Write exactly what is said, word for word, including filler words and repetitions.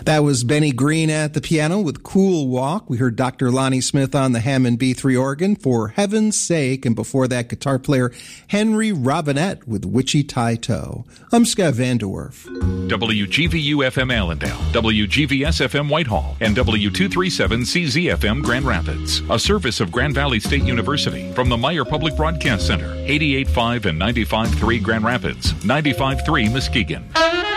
That was Benny Green at the piano with Cool Walk. We heard Doctor Lonnie Smith on the Hammond B three organ, For Heaven's Sake, and before that, guitar player Henry Robinette with Wichita Toe. I'm Scott Vanderwerf. W G V U F M Allendale, W G V S F M Whitehall, and W two thirty-seven C Z F M Grand Rapids. A service of Grand Valley State University from the Meyer Public Broadcast Center, eighty-eight point five and ninety-five point three Grand Rapids, ninety-five point three Muskegon.